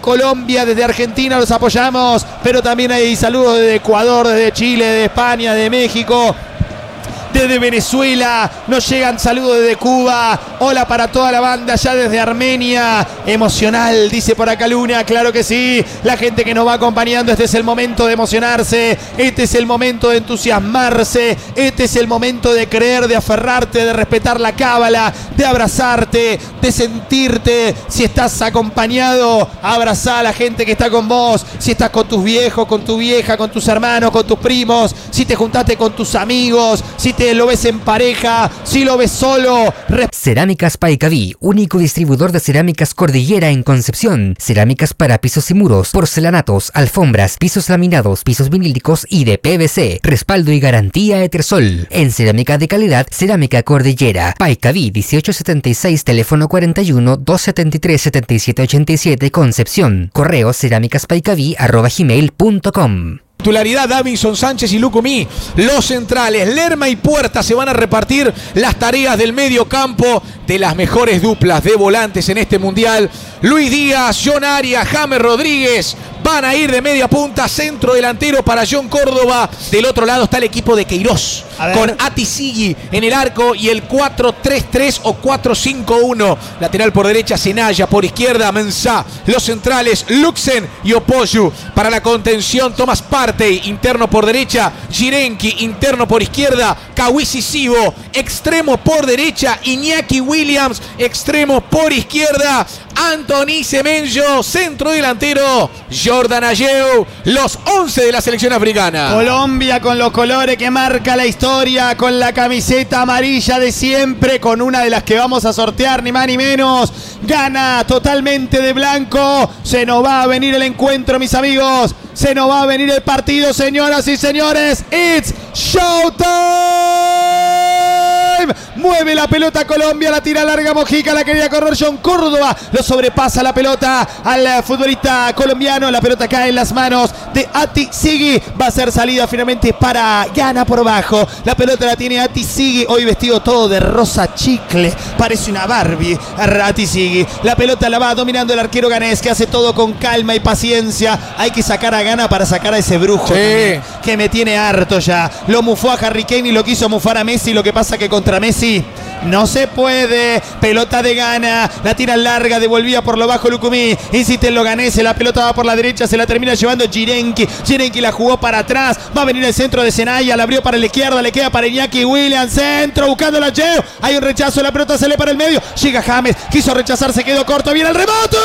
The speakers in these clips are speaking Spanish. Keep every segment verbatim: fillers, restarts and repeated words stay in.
Colombia, desde Argentina los apoyamos, pero también hay saludos desde Ecuador, desde Chile, de España, de México, desde Venezuela, nos llegan saludos desde Cuba. Hola para toda la banda ya desde Armenia. Emocional, dice por acá Luna, claro que sí. La gente que nos va acompañando, este es el momento de emocionarse, este es el momento de entusiasmarse, este es el momento de creer, de aferrarte, de respetar la cábala, de abrazarte, de sentirte. Si estás acompañado, abrazá a la gente que está con vos. Si estás con tus viejos, con tu vieja, con tus hermanos, con tus primos, si te juntaste con tus amigos, si te lo ves en pareja, si lo ves solo. Cerámicas Paicaví, único distribuidor de cerámicas Cordillera en Concepción. Cerámicas para pisos y muros, porcelanatos, alfombras, pisos laminados, pisos vinílicos y de P V C. Respaldo y garantía Etersol. En cerámica de calidad, Cerámica Cordillera. Paicaví dieciocho setenta y seis, teléfono cuarenta y uno, doscientos setenta y tres, setenta y siete ochenta y siete, Concepción. Correo cerámicaspaicaví arroba gmail punto com. Titularidad Davinson Sánchez y Lucumí. Los centrales, Lerma y Puerta, se van a repartir las tareas del medio campo de las mejores duplas de volantes en este mundial. Luis Díaz, John Arias, James Rodríguez van a ir de media punta, centro delantero para John Córdoba. Del otro lado está el equipo de Queiroz, con Ati Sigui en el arco y el cuatro tres tres o cuatro cinco uno. Lateral por derecha, Senaya, por izquierda, Mensah. Los centrales, Luxen y Opoyu. Para la contención, Thomas Partey, interno por derecha, Jirenki, interno por izquierda, Kawisi Sibo, extremo por derecha, Iñaki Williams, extremo por izquierda, Anthony Semenyo, centro delantero, Jordan Ayew. Los once de la selección africana. Colombia con los colores que marca la historia, con la camiseta amarilla de siempre, con una de las que vamos a sortear, ni más ni menos. Gana totalmente de blanco. Se nos va a venir el encuentro, mis amigos. Se nos va a venir el partido, señoras y señores. It's showtime. Mueve la pelota Colombia, la tira larga Mojica, la quería correr John Córdoba. Lo sobrepasa la pelota al futbolista colombiano. La pelota cae en las manos de Ati Sigui. Va a ser salida finalmente para Ghana por abajo. La pelota la tiene Ati Sigui, hoy vestido todo de rosa chicle. Parece una Barbie Ati Sigui. La pelota la va dominando el arquero ganés, que hace todo con calma y paciencia. Hay que sacar a Ghana para sacar a ese brujo, sí, también, que me tiene harto ya. Lo mufó a Harry Kane y lo quiso mufar a Messi. Lo que pasa que contra Messi no se puede. Pelota de Ghana, la tira larga, devolvía por lo bajo Lucumí. Insiste en lo ganese, la pelota va por la derecha, se la termina llevando Jirenki. Jirenki la jugó para atrás, va a venir el centro de Senaya, la abrió para la izquierda, le queda para Iñaki Williams, centro, buscando la Yeo. Hay un rechazo, la pelota sale para el medio. Llega James, quiso rechazar, se quedó corto, viene el remate.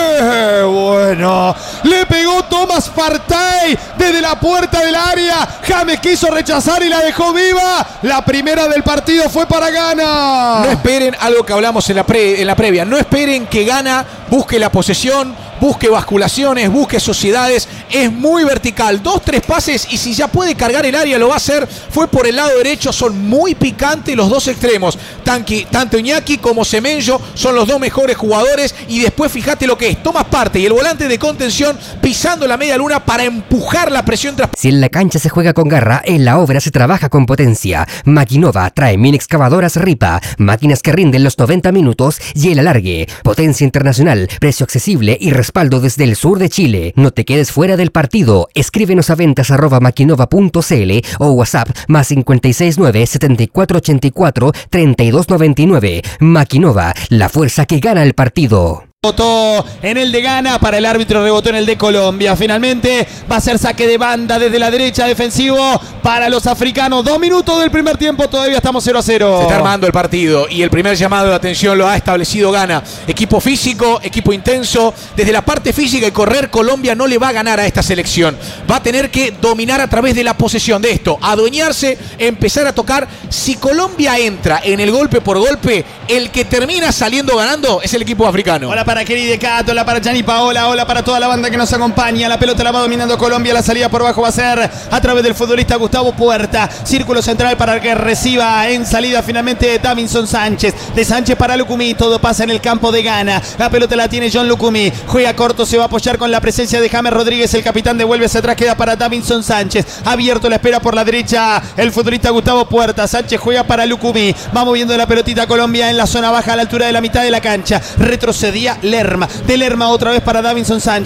Bueno, le pegó Thomas Partey desde la puerta del área. James quiso rechazar y la dejó viva. La primera del partido fue para Ghana. No esperen algo que hablamos en la, pre, en la previa. No esperen que Ghana busque la posesión, busque basculaciones, busque sociedades. Es muy vertical. Dos, tres pases y si ya puede cargar el área lo va a hacer. Fue por el lado derecho. Son muy picantes los dos extremos. Tanqui, tanto Iñaki como Semenyo son los dos mejores jugadores. Y después fíjate lo que es Thomas Partey y el volante de contención pisando la media luna para empujar la presión tras... Si en la cancha se juega con garra, en la obra se trabaja con potencia. Maquinova trae mini excavadoras Ripa, máquinas que rinden los noventa minutos y el alargue. Potencia internacional, precio accesible y respaldo desde el sur de Chile. No te quedes fuera del partido. Escríbenos a ventas arroba maquinova punto cl o WhatsApp más cinco seis nueve, setenta y cuatro ochenta y cuatro, treinta y dos noventa y nueve. Maquinova, la fuerza que gana el partido. Rebotó en el de Ghana, para el árbitro rebotó en el de Colombia. Finalmente va a ser saque de banda desde la derecha, defensivo para los africanos. Dos minutos del primer tiempo, todavía estamos cero a cero. Se está armando el partido y el primer llamado de atención lo ha establecido Ghana. Equipo físico, equipo intenso. Desde la parte física y correr, Colombia no le va a ganar a esta selección. Va a tener que dominar a través de la posesión de esto, adueñarse, empezar a tocar. Si Colombia entra en el golpe por golpe, el que termina saliendo ganando es el equipo africano. Hola para Kelly de Cato, hola para Gianni Paola, hola para toda la banda que nos acompaña. La pelota la va dominando Colombia, la salida por abajo va a ser a través del futbolista Gustavo Puerta. Círculo central para que reciba en salida finalmente Davinson Sánchez. De Sánchez para Lucumí, todo pasa en el campo de Ghana. La pelota la tiene John Lucumí, juega corto, se va a apoyar con la presencia de James Rodríguez. El capitán devuelve hacia atrás, queda para Davinson Sánchez. Abierto, la espera por la derecha el futbolista Gustavo Puerta. Sánchez juega para Lucumí, va moviendo la pelotita Colombia en la zona baja a la altura de la mitad de la cancha. Retrocedía Lerma, de Lerma otra vez para Davinson Sánchez.